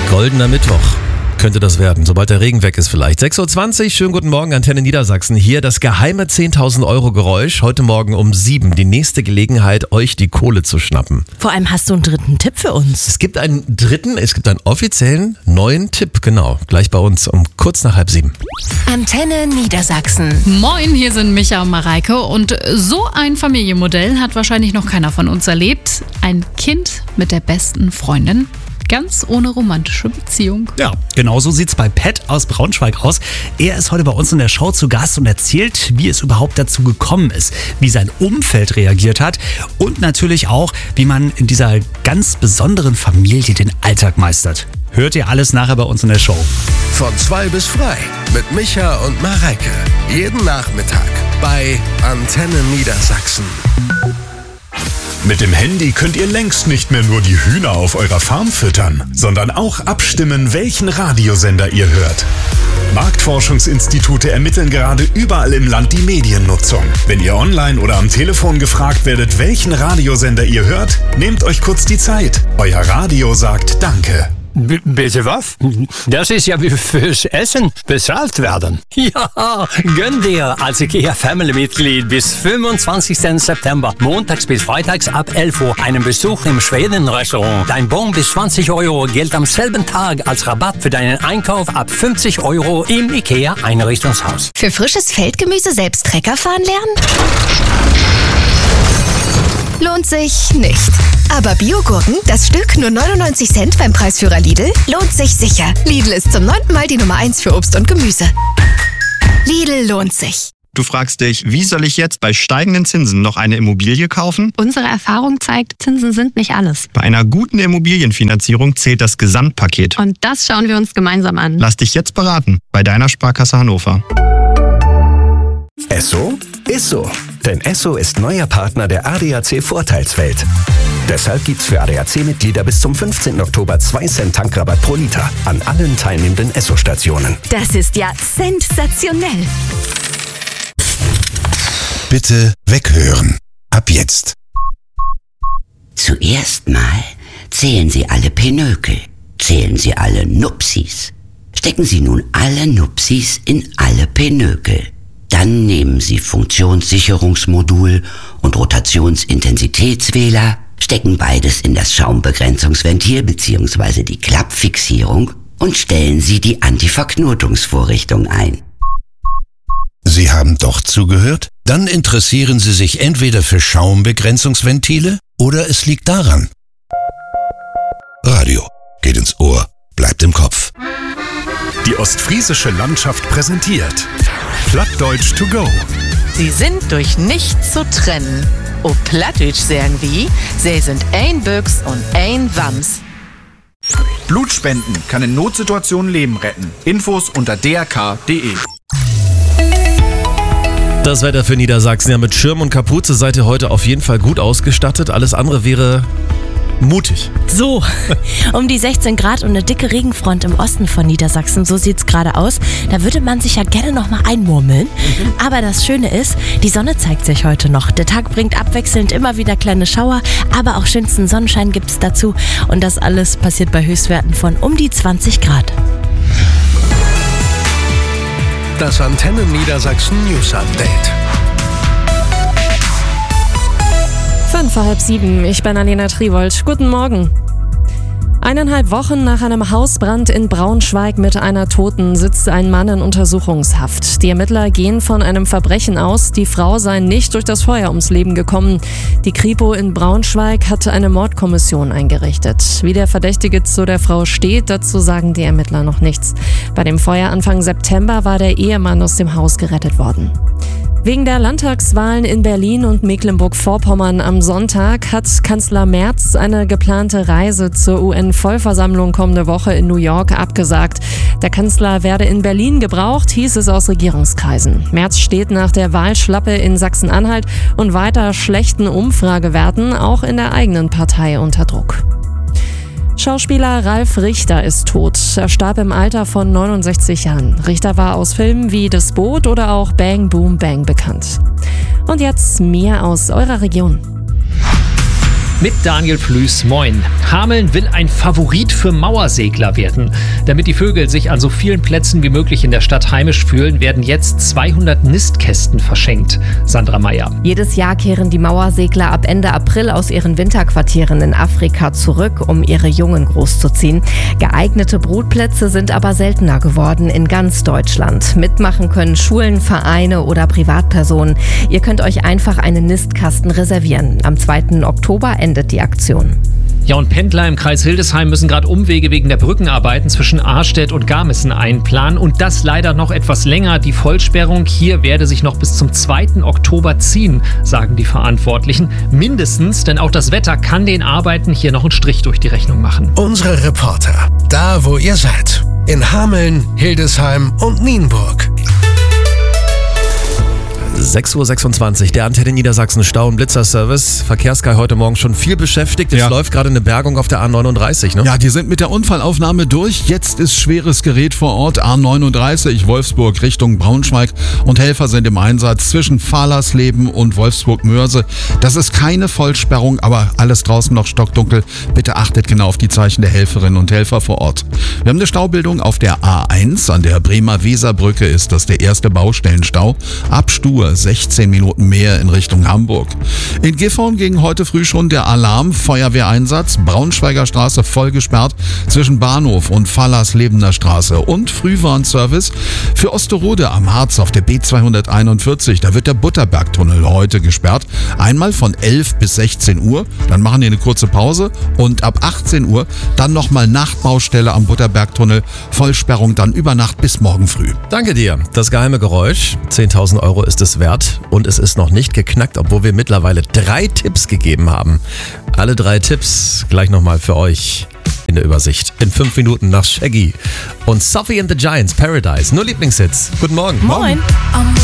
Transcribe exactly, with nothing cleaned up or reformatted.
Goldener Mittwoch könnte das werden, sobald der Regen weg ist vielleicht. sechs Uhr zwanzig, schönen guten Morgen, Antenne Niedersachsen. Hier das geheime zehntausend Euro Geräusch. Heute Morgen um sieben. Die nächste Gelegenheit, euch die Kohle zu schnappen. Vor allem hast du einen dritten Tipp für uns. Es gibt einen dritten, es gibt einen offiziellen neuen Tipp, genau. Gleich bei uns um kurz nach halb sieben. Antenne Niedersachsen. Moin, hier sind Micha und Mareike. Und so ein Familienmodell hat wahrscheinlich noch keiner von uns erlebt. Ein Kind mit der besten Freundin. Ganz ohne romantische Beziehung. Ja, genau so sieht's bei Pat aus Braunschweig aus. Er ist heute bei uns in der Show zu Gast und erzählt, wie es überhaupt dazu gekommen ist, wie sein Umfeld reagiert hat und natürlich auch, wie man in dieser ganz besonderen Familie den Alltag meistert. Hört ihr alles nachher bei uns in der Show. Von zwei bis frei mit Micha und Mareike. Jeden Nachmittag bei Antenne Niedersachsen. Mit dem Handy könnt ihr längst nicht mehr nur die Hühner auf eurer Farm füttern, sondern auch abstimmen, welchen Radiosender ihr hört. Marktforschungsinstitute ermitteln gerade überall im Land die Mediennutzung. Wenn ihr online oder am Telefon gefragt werdet, welchen Radiosender ihr hört, nehmt euch kurz die Zeit. Euer Radio sagt Danke. B- bitte was? Das ist ja wie fürs Essen bezahlt werden. Ja, gönn dir als IKEA-Family-Mitglied bis fünfundzwanzigsten September, montags bis freitags ab elf Uhr, einen Besuch im Schweden-Restaurant. Dein Bon bis zwanzig Euro gilt am selben Tag als Rabatt für deinen Einkauf ab fünfzig Euro im IKEA-Einrichtungshaus. Für frisches Feldgemüse selbst Trecker fahren lernen? Lohnt sich nicht. Aber Biogurken, das Stück nur neunundneunzig Cent beim Preisführer Lidl, lohnt sich sicher. Lidl ist zum neunten Mal die Nummer eins für Obst und Gemüse. Lidl lohnt sich. Du fragst dich, wie soll ich jetzt bei steigenden Zinsen noch eine Immobilie kaufen? Unsere Erfahrung zeigt, Zinsen sind nicht alles. Bei einer guten Immobilienfinanzierung zählt das Gesamtpaket. Und das schauen wir uns gemeinsam an. Lass dich jetzt beraten bei deiner Sparkasse Hannover. Esso ist so. Denn Esso ist neuer Partner der A D A C Vorteilswelt. Deshalb gibt's für A D A C-Mitglieder bis zum fünfzehnten Oktober zwei Cent Tankrabatt pro Liter an allen teilnehmenden Esso-Stationen. Das ist ja sensationell. Bitte weghören. Ab jetzt. Zuerst mal zählen Sie alle Pinökel. Zählen Sie alle Nupsis. Stecken Sie nun alle Nupsis in alle Pinökel. Dann nehmen Sie Funktionssicherungsmodul und Rotationsintensitätswähler, stecken beides in das Schaumbegrenzungsventil bzw. die Klappfixierung und stellen Sie die Antiverknotungsvorrichtung ein. Sie haben doch zugehört? Dann interessieren Sie sich entweder für Schaumbegrenzungsventile oder es liegt daran. Radio geht ins Ohr, bleibt im Kopf. Die ostfriesische Landschaft präsentiert Plattdeutsch to go. Sie sind durch nichts zu trennen. Auf Plattdeutsch sagen wir, sie sind ein Büchs und ein Wams. Blutspenden kann in Notsituationen Leben retten. Infos unter d r k punkt d e. Das Wetter für Niedersachsen. Ja, mit Schirm und Kapuze seid ihr heute auf jeden Fall gut ausgestattet. Alles andere wäre mutig. So, um die sechzehn Grad und eine dicke Regenfront im Osten von Niedersachsen, so sieht's gerade aus. Da würde man sich ja gerne noch mal einmurmeln. Mhm. Aber das Schöne ist, die Sonne zeigt sich heute noch. Der Tag bringt abwechselnd immer wieder kleine Schauer, aber auch schönsten Sonnenschein gibt's dazu. Und das alles passiert bei Höchstwerten von um die zwanzig Grad. Das Antenne Niedersachsen News Update. Fünf vor halb sieben, ich bin Alena Triwold. Guten Morgen. Eineinhalb Wochen nach einem Hausbrand in Braunschweig mit einer Toten sitzt ein Mann in Untersuchungshaft. Die Ermittler gehen von einem Verbrechen aus. Die Frau sei nicht durch das Feuer ums Leben gekommen. Die Kripo in Braunschweig hat eine Mordkommission eingerichtet. Wie der Verdächtige zu der Frau steht, dazu sagen die Ermittler noch nichts. Bei dem Feuer Anfang September war der Ehemann aus dem Haus gerettet worden. Wegen der Landtagswahlen in Berlin und Mecklenburg-Vorpommern am Sonntag hat Kanzler Merz eine geplante Reise zur U N-Vollversammlung kommende Woche in New York abgesagt. Der Kanzler werde in Berlin gebraucht, hieß es aus Regierungskreisen. Merz steht nach der Wahlschlappe in Sachsen-Anhalt und weiter schlechten Umfragewerten auch in der eigenen Partei unter Druck. Schauspieler Ralf Richter ist tot. Er starb im Alter von neunundsechzig Jahren. Richter war aus Filmen wie Das Boot oder auch Bang Boom Bang bekannt. Und jetzt mehr aus eurer Region. mit Daniel Flüß. Moin. Hameln will ein Favorit für Mauersegler werden. Damit die Vögel sich an so vielen Plätzen wie möglich in der Stadt heimisch fühlen, werden jetzt zweihundert Nistkästen verschenkt. Sandra Meyer. Jedes Jahr kehren die Mauersegler ab Ende April aus ihren Winterquartieren in Afrika zurück, um ihre Jungen großzuziehen. Geeignete Brutplätze sind aber seltener geworden in ganz Deutschland. Mitmachen können Schulen, Vereine oder Privatpersonen. Ihr könnt euch einfach einen Nistkasten reservieren. Am zweiten Oktober endet die Aktion. Ja, und Pendler im Kreis Hildesheim müssen gerade Umwege wegen der Brückenarbeiten zwischen Ahrstedt und Garmissen einplanen. Und das leider noch etwas länger. Die Vollsperrung hier werde sich noch bis zum zweiten Oktober ziehen, sagen die Verantwortlichen. Mindestens, denn auch das Wetter kann den Arbeiten hier noch einen Strich durch die Rechnung machen. Unsere Reporter, da wo ihr seid. In Hameln, Hildesheim und Nienburg. sechs Uhr sechsundzwanzig, der Antenne Niedersachsen Stau- und Blitzerservice. Verkehrssky heute Morgen schon viel beschäftigt. Es Ja. läuft gerade eine Bergung auf der A neununddreißig, ne? Ja, die sind mit der Unfallaufnahme durch. Jetzt ist schweres Gerät vor Ort. A neununddreißig, Wolfsburg Richtung Braunschweig. Und Helfer sind im Einsatz zwischen Fahrlersleben und Wolfsburg-Mörse. Das ist keine Vollsperrung, aber alles draußen noch stockdunkel. Bitte achtet genau auf die Zeichen der Helferinnen und Helfer vor Ort. Wir haben eine Staubildung auf der A eins. An der Bremer Weserbrücke ist das der erste Baustellenstau. Ab Stur sechzehn Minuten mehr in Richtung Hamburg. In Gifhorn ging heute früh schon der Alarm, Feuerwehreinsatz, Braunschweiger Straße voll gesperrt zwischen Bahnhof und Fallerslebener Straße und Frühwarnservice für Osterode am Harz auf der B zweihunderteinundvierzig. Da wird der Butterbergtunnel heute gesperrt. Einmal von elf bis sechzehn Uhr, dann machen die eine kurze Pause und ab achtzehn Uhr dann nochmal Nachtbaustelle am Butterbergtunnel. Vollsperrung dann über Nacht bis morgen früh. Danke dir. Das geheime Geräusch, zehntausend Euro ist es wert und es ist noch nicht geknackt, obwohl wir mittlerweile drei Tipps gegeben haben. Alle drei Tipps gleich nochmal für euch in der Übersicht. In fünf Minuten nach Shaggy und Sophie and the Giants, Paradise. Nur Lieblingshits. Guten Morgen. Moin.